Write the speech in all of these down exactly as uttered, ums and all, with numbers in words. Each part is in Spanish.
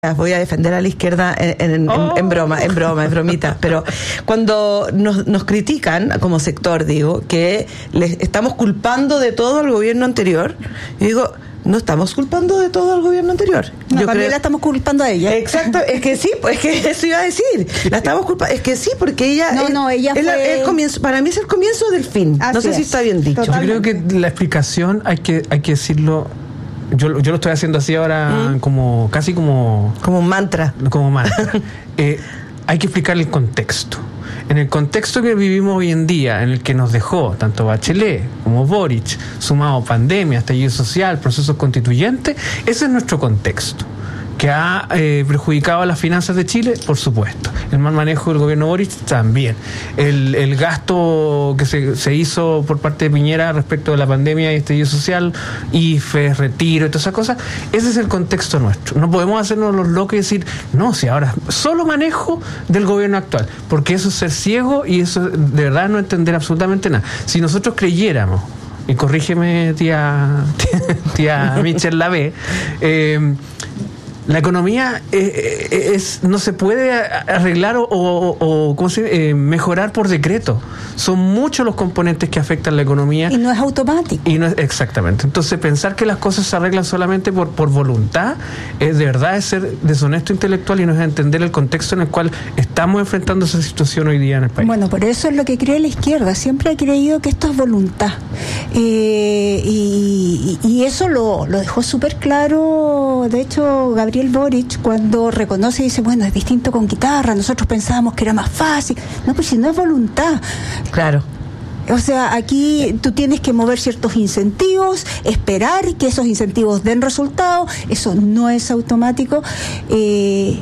Voy a defender a la izquierda en, en, oh. en, en broma, en broma, en bromita, pero cuando nos, nos critican como sector, digo, que les estamos culpando de todo al gobierno anterior, yo digo, no estamos culpando de todo al gobierno anterior. No, yo también creo... la estamos culpando a ella. Exacto, es que sí, pues es que eso iba a decir. La estamos culpando, es que sí, porque ella... No, es, no, ella es fue... la, el comienzo, para mí es el comienzo del fin. Así no sé es. si está bien dicho. Totalmente. Yo creo que la explicación hay que, hay que decirlo... Yo, yo lo estoy haciendo así ahora, ¿Mm? como casi como... Como un mantra. Como mantra. eh, hay que explicar el contexto. En el contexto que vivimos hoy en día, en el que nos dejó tanto Bachelet como Boric, sumado pandemia, estallido social, procesos constituyentes, ese es nuestro contexto. Que ha eh, perjudicado a las finanzas de Chile, por supuesto. El mal manejo del gobierno Boric, también. El, el gasto que se, se hizo por parte de Piñera respecto de la pandemia y estallido social, I F E, retiro y todas esas cosas, ese es el contexto nuestro. No podemos hacernos los locos y decir, no, si ahora solo manejo del gobierno actual, porque eso es ser ciego y eso de verdad no entender absolutamente nada. Si nosotros creyéramos, y corrígeme tía, tía, tía Michelle Lavé, eh, la economía eh, es no se puede arreglar o, o, o ¿cómo se dice? Eh, mejorar por decreto. Son muchos los componentes que afectan la economía. Y no es automático. Y no es, exactamente. Entonces, pensar que las cosas se arreglan solamente por, por voluntad, es de verdad es ser deshonesto intelectual y no es entender el contexto en el cual estamos enfrentando esa situación hoy día en el país. Bueno, por eso es lo que cree la izquierda. Siempre ha creído que esto es voluntad. Eh, y, y eso lo, lo dejó súper claro, de hecho, Gabriel Boric, cuando reconoce y dice, bueno, es distinto con guitarra, nosotros pensábamos que era más fácil. No, pues si no es voluntad. Claro. O sea, aquí tú tienes que mover ciertos incentivos, esperar que esos incentivos den resultados, eso no es automático. Eh,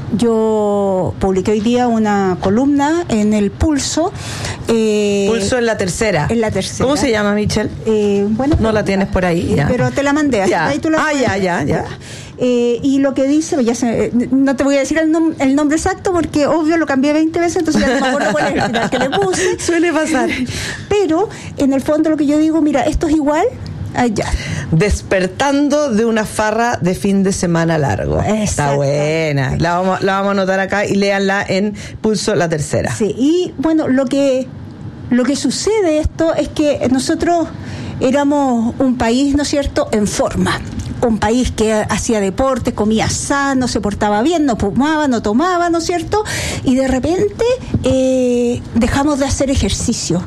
yo publiqué hoy día una columna en el Pulso. Eh, Pulso en la tercera. En la tercera. ¿Cómo se llama, Michelle? Eh, bueno, no la tienes por ahí. Ya. Pero te la mandé. Ya. Ahí tú la ah, ya, ya, ya. Eh, y lo que dice, ya se, no te voy a decir el, nom- el nombre exacto porque obvio lo cambié veinte veces, entonces ya no me acuerdo cuál es el final que le puse. Suele pasar. Pero en el fondo lo que yo digo, mira, esto es igual allá. Despertando de una farra de fin de semana largo. Está buena. La vamos, la vamos a anotar acá y léanla en Pulso la tercera. Sí, y bueno, lo que, lo que sucede esto es que nosotros éramos un país, ¿no es cierto?, en forma. Un país que hacía deporte, comía sano, se portaba bien, no fumaba, no tomaba, ¿no es cierto? Y de repente eh, dejamos de hacer ejercicio,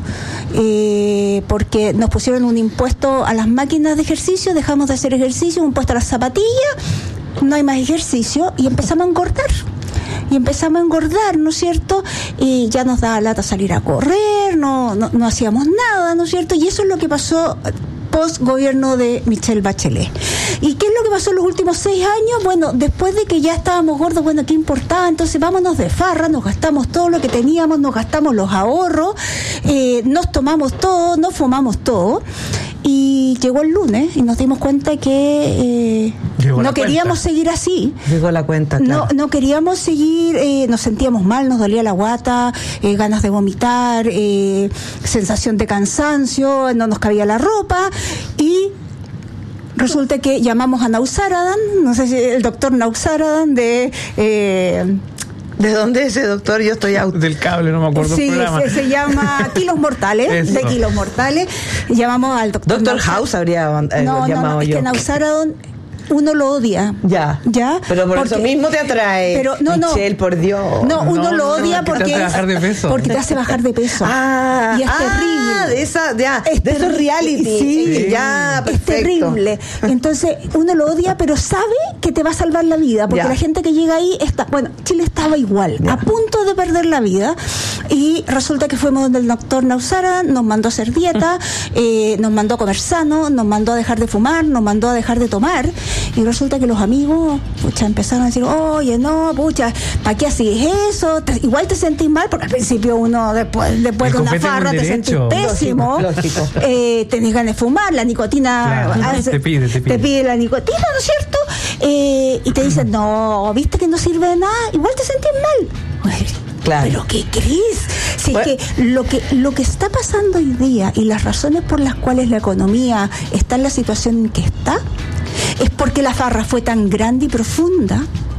eh, porque nos pusieron un impuesto a las máquinas de ejercicio, dejamos de hacer ejercicio, un impuesto a las zapatillas, no hay más ejercicio y empezamos a engordar. Y empezamos a engordar, ¿no es cierto? Y ya nos daba lata salir a correr, no, no, no hacíamos nada, ¿no es cierto? Y eso es lo que pasó post gobierno de Michelle Bachelet. ¿Y qué es lo que pasó en los últimos seis años? Bueno, después de que ya estábamos gordos, bueno, ¿qué importaba? Entonces vámonos de farra, nos gastamos todo lo que teníamos, nos gastamos los ahorros, eh, nos tomamos todo, nos fumamos todo. Y llegó el lunes y nos dimos cuenta que eh, no queríamos cuenta. seguir así. Llegó la cuenta, claro. No, no queríamos seguir, eh, nos sentíamos mal, nos dolía la guata, eh, ganas de vomitar, eh, sensación de cansancio, no nos cabía la ropa y resulta que llamamos a Nausaradan, no sé si el doctor Nausaradan de... Eh, ¿De dónde es ese doctor? Yo estoy out. Del cable, no me acuerdo sí, el programa. Se, se llama Kilos Mortales, Eso. de Kilos Mortales. Llamamos al doctor Doctor Nausaradan. House habría eh, no, llamado no, no, yo. es que Nausaradan uno lo odia. Ya. Ya. Pero por porque, eso mismo te atrae. Pero no, no. Michelle, por Dios. No, uno No, lo no, odia no, porque te hace bajar de peso. Porque te hace bajar de peso. Ah, y es ah, terrible. de esa, ya, Es de esos terri- reality. sí. Sí, ya, perfecto. Es terrible. Entonces, uno lo odia, pero sabe que te va a salvar la vida, porque Ya. la gente que llega ahí está, bueno, Chile estaba igual, Ya. a punto de perder la vida, y resulta que fuimos donde el doctor Nausara, nos mandó a hacer dieta, eh, nos mandó a comer sano, nos mandó a dejar de fumar, nos mandó a dejar de tomar, y resulta que los amigos, pucha, empezaron a decir, oye, no, pucha, ¿para qué haces eso? Te, igual te sentís mal, porque al principio uno, después, después de una farra, te sentís pésimo, Lógico, lógico. Eh, tenés ganas de fumar, la nicotina Claro, hace, te pide, te pide. te pide la nicotina, ¿no es cierto? Eh, y te dicen, no, viste que no sirve de nada, igual te sentís mal. Claro. ¿Pero qué crees? Si Bueno. es que lo que lo que está pasando hoy día y las razones por las cuales la economía está en la situación en que está es porque la farra fue tan grande y profunda